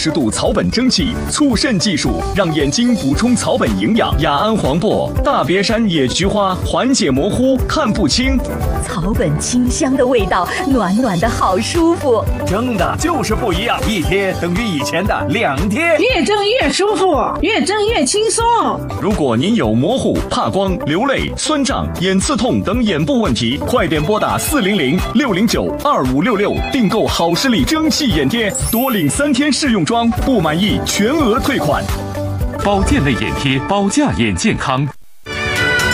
度草本蒸汽促渗技术，让眼睛补充草本营养。雅安黄柏、大别山野菊花缓解模糊看不清， 草本清香的味道，暖暖的好舒服。 蒸的就是不一样，一贴等于以前的2贴， 越蒸越舒服，越蒸越轻松。 如果您有模糊、怕光、流泪、酸胀、眼刺痛等眼部问题，快点拨打400-609-2566订购好视力蒸汽眼贴，多领3天试用装，不满意全额退款。 保健类眼贴，保驾眼健康。